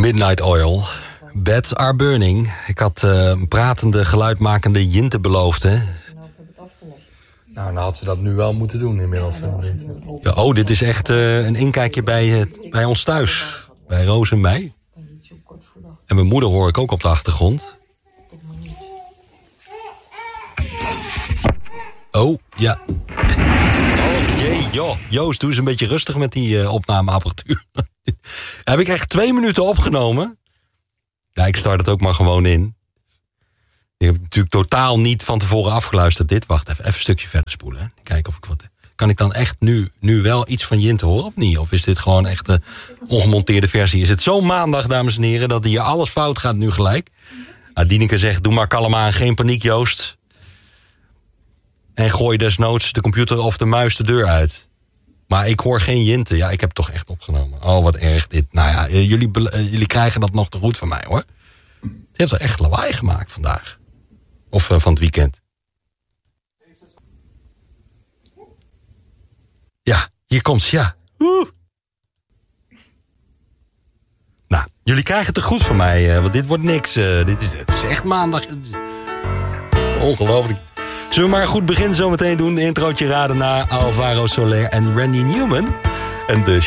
Midnight Oil. Beds are burning. Ik had een pratende, geluidmakende Jinte beloofd, hè? Nou, ik heb het afgelost. Nou, dan had ze dat nu wel moeten doen inmiddels. Ja, dit is echt een inkijkje bij ons thuis. Bij Roos en mij. En mijn moeder hoor ik ook op de achtergrond. Oh, ja. Oh, jee, joh. Joost, doe eens een beetje rustig met die opnameapparatuur. Heb ik echt 2 minuten opgenomen. Ja, ik start het ook maar gewoon in. Ik heb natuurlijk totaal niet van tevoren afgeluisterd dit. Wacht, even een stukje verder spoelen. Hè. Kijken of ik wat... Kan ik dan echt nu wel iets van Jinte horen of niet? Of is dit gewoon echt een ongemonteerde versie? Is het zo'n maandag, dames en heren, dat hier alles fout gaat nu gelijk? Nou, Dieneke zegt, doe maar kalm aan, geen paniek, Joost. En gooi desnoods de computer of de muis de deur uit. Maar ik hoor geen Jinte. Ja, ik heb het toch echt opgenomen. Oh, wat erg dit. Nou ja, jullie krijgen dat nog te goed van mij, hoor. Je hebt er echt lawaai gemaakt vandaag. Of van het weekend. Ja, hier komt ze, ja. Nou, jullie krijgen het te goed van mij, want dit wordt niks. Het is echt maandag. Ongelooflijk. Zullen we maar een goed begin zometeen doen? De introotje raden naar Alvaro Soler en Randy Newman. En de